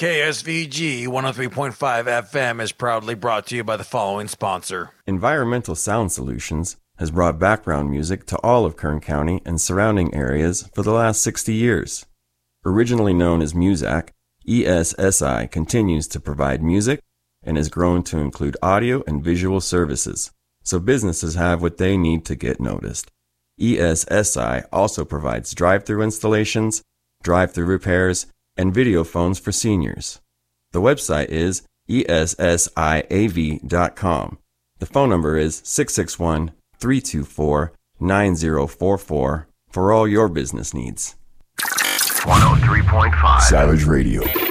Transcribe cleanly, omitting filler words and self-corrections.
KSVG 103.5 FM is proudly brought to you by the following sponsor. Environmental Sound Solutions has brought background music to all of Kern County and surrounding areas for the last 60 years. Originally known as Muzak, ESSI continues to provide music and has grown to include audio and visual services, so businesses have what they need to get noticed. ESSI also provides drive-through installations, drive-through repairs, and video phones for seniors. The website is essiav.com. The phone number is 661-324-9044 for all your business needs. 103.5 Savage Radio.